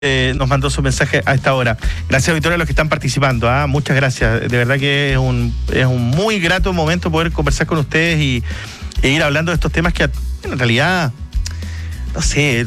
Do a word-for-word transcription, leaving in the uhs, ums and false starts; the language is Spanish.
Eh, nos mandó su mensaje a esta hora. Gracias, Victoria, a los que están participando. ¿ah? Muchas gracias. De verdad que es un, es un muy grato momento poder conversar con ustedes y, e ir hablando de estos temas que en realidad, no sé,